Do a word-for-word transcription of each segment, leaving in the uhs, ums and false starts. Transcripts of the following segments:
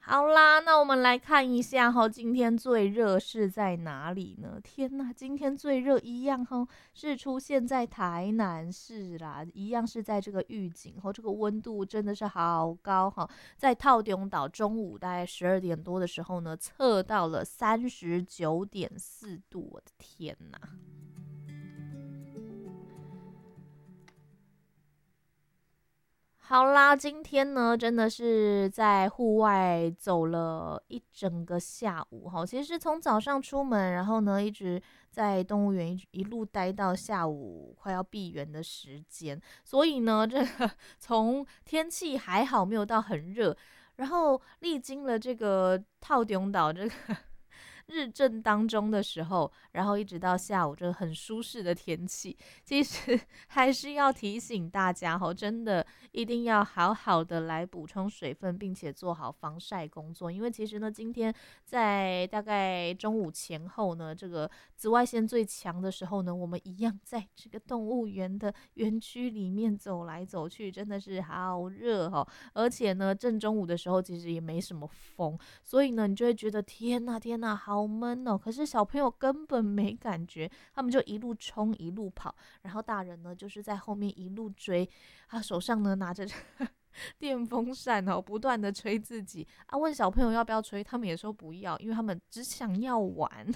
好啦，那我们来看一下哈，今天最热是在哪里呢？天哪，今天最热一样哈，是出现在台南市啦，一样是在这个玉井哈，这个温度真的是好高哈，在套中岛中午大概十二点多的时候呢，测到了三十九点四度，我的天哪！好啦，今天呢，真的是在户外走了一整个下午哈。其实是从早上出门，然后呢，一直在动物园一一路待到下午快要闭园的时间。所以呢，这个从天气还好，没有到很热，然后历经了这个套顶岛这个日正当中的时候，然后一直到下午这个很舒适的天气，其实还是要提醒大家哦，真的一定要好好的来补充水分，并且做好防晒工作。因为其实呢，今天在大概中午前后呢，这个紫外线最强的时候呢，我们一样在这个动物园的园区里面走来走去，真的是好热哦。而且呢，正中午的时候其实也没什么风，所以呢，你就会觉得天呐天呐，好闷哦。可是小朋友根本没感觉，他们就一路冲一路跑，然后大人呢就是在后面一路追，他手上呢拿着电风扇哦，不断的吹自己啊。问小朋友要不要吹，他们也说不要，因为他们只想要玩。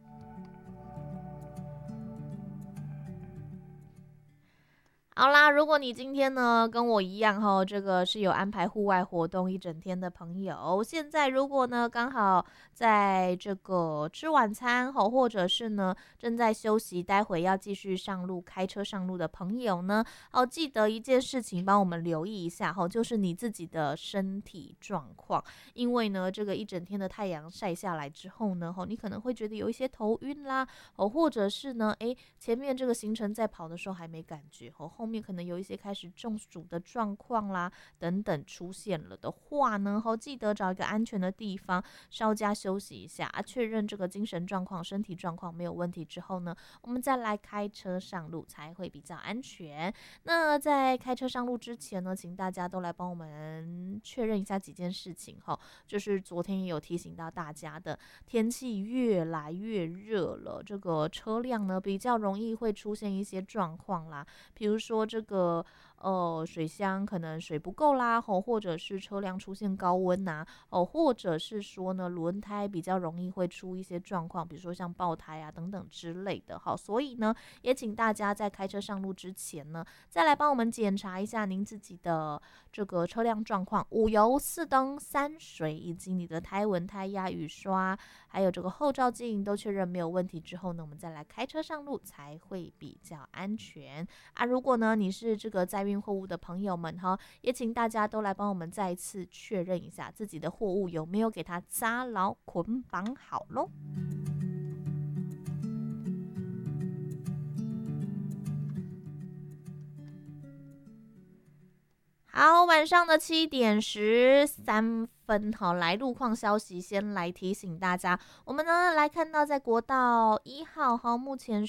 好啦，如果你今天呢跟我一样哈，这个是有安排户外活动一整天的朋友，现在如果呢刚好在这个吃晚餐哈，或者是呢正在休息，待会要继续上路开车上路的朋友呢，哦，记得一件事情，帮我们留意一下哈，就是你自己的身体状况，因为呢这个一整天的太阳晒下来之后呢，哈，你可能会觉得有一些头晕啦，哦，或者是呢，诶，前面这个行程在跑的时候还没感觉，哦，后面可能有一些开始中暑的状况啦，等等出现了的话呢，哦，记得找一个安全的地方稍加休息一下啊，确认这个精神状况、身体状况没有问题之后呢，我们再来开车上路才会比较安全。那在开车上路之前呢，请大家都来帮我们确认一下几件事情哈，就是昨天也有提醒到大家的，天气越来越热了，这个车辆呢比较容易会出现一些状况啦，比如说这个呃水箱可能水不够啦，吼，或者是车辆出现高温呐、哦，或者是说呢轮胎比较容易会出一些状况，比如说像爆胎啊等等之类的，好，所以呢也请大家在开车上路之前呢，再来帮我们检查一下您自己的这个车辆状况，五油、四灯、三水以及你的胎纹、胎压、雨刷，还有这个后照镜都确认没有问题之后呢，我们再来开车上路才会比较安全啊。如果呢你是这个载运货物的朋友们哈，也请大家都来帮我们再一次确认一下自己的货物有没有给它扎牢捆绑好咯。好，晚上的七点十三分，好，来路况消息，先来提醒大家，我们呢来看到在国道一号哈，目前